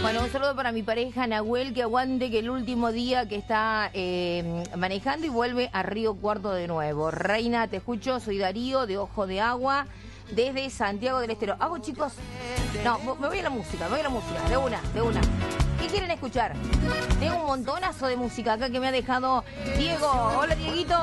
Bueno, un saludo para mi pareja Nahuel, que aguante, que el último día que está manejando y vuelve a Río Cuarto de nuevo. Reina, te escucho, soy Darío de Ojo de Agua, desde Santiago del Estero. ¿Hago, chicos? No, me voy a la música, de una. ¿Qué quieren escuchar? Tengo un montonazo de música acá que me ha dejado Diego. Hola, Dieguito.